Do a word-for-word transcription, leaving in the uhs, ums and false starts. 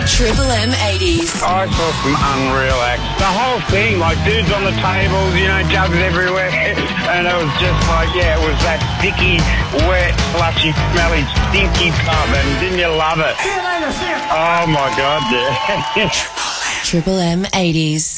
Triple M eighties. I saw some unreal acts. The whole thing, like dudes on the tables, you know, jugs everywhere. And it was just like, yeah, it was that sticky, wet, slushy, smelly, stinky pub. And didn't you love it? See you later, see you. Oh, my God, yeah. Triple M eighties.